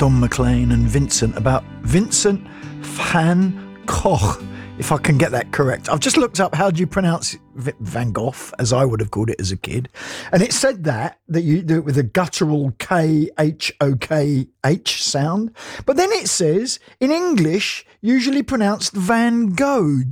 Don McLean and Vincent about Vincent van Gogh, if I can get that correct. I've just looked up how do you pronounce Van Gogh, as I would have called it as a kid. And it said that you do it with a guttural K-H-O-K-H sound. But then it says, in English, usually pronounced Van Gogh.